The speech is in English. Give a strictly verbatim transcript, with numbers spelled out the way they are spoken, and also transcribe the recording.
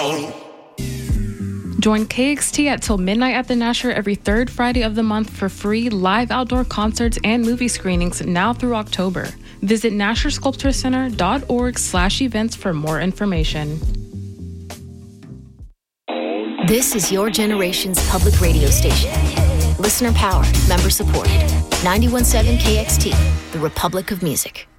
on. Join K X T at Till Midnight at the Nasher every third Friday of the month for free live outdoor concerts and movie screenings now through October. Visit nasher sculpture center dot org slash events for more information. This is your generation's public radio station. Listener powered, member supported. ninety-one point seven K X T, the Republic of Music.